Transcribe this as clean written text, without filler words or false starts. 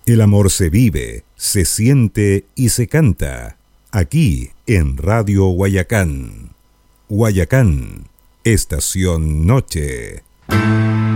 El amor se vive, se siente y se canta. Aquí en Radio Guayacán. Guayacán, Estación Noche.